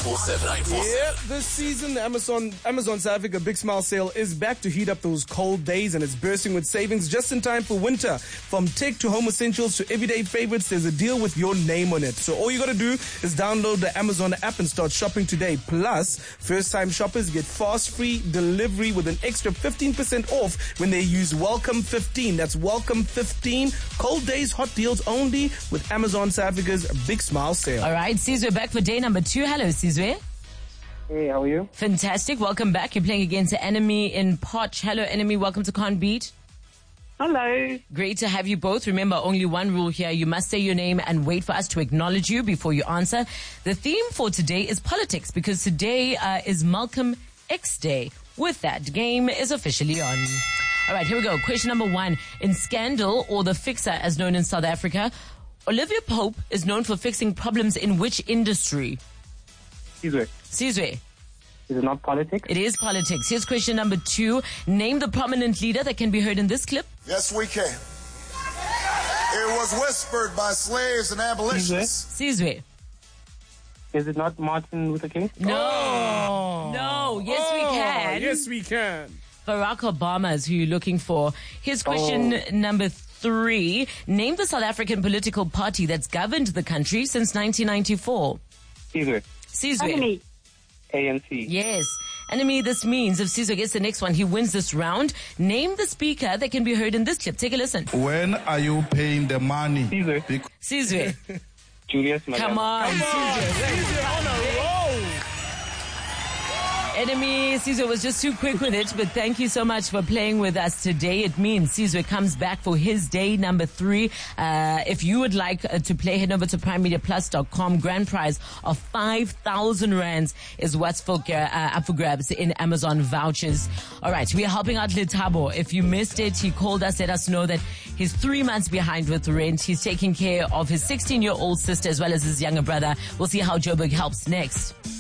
947. Yeah, this season the Amazon South Africa Big Smile Sale is back to heat up those cold days, and it's bursting with savings just in time for winter. From tech to home essentials to everyday favorites, there's a deal with your name on it. So all you gotta do is download the Amazon app and start shopping today. Plus, first-time shoppers get fast free delivery with an extra 15% off when they use Welcome 15. That's Welcome 15. Cold days, hot deals only with Amazon South Africa's Big Smile Sale. All right, Sizwe back for day number 2. Hello, Sizwe. Hey, how are you? Fantastic. Welcome back. You're playing against the Enemy in Potch. Hello, Enemy. Welcome to Can't Beat. Hello. Great to have you both. Remember, only one rule here. You must say your name and wait for us to acknowledge you before you answer. The theme for today is politics because today is Malcolm X Day. With that, game is officially on. All right, here we go. Question number 1. In Scandal, or The Fixer as known in South Africa, Olivia Pope is known for fixing problems in which industry? Sizwe. Is it not politics? It is politics. Here's question number 2. Name the prominent leader that can be heard in this clip. Yes, we can. It was whispered by slaves and abolitionists. Sizwe. Is it not Martin Luther King? No. No. Yes, we can. Yes, we can. Barack Obama is who you're looking for. Here's question number 3. Name the South African political party that's governed the country since 1994. Sizwe. ANC. Yes. Enemy, this means if Sizwe gets the next one, he wins this round. Name the speaker that can be heard in this clip. Take a listen. When are you paying the money? Sizwe. Julius Malema. Come on, Sizwe. On a roll. Enemy, Sizwe was just too quick with it, but thank you so much for playing with us today. It means Sizwe comes back for his day number 3. If you would like to play, head over to primemediaplus.com. Grand prize of 5,000 rands is what's up for grabs in Amazon vouchers. All right, we are helping out Letabo. If you missed it, he called us, let us know that he's 3 months behind with rent. He's taking care of his 16-year-old sister as well as his younger brother. We'll see how Joburg helps next.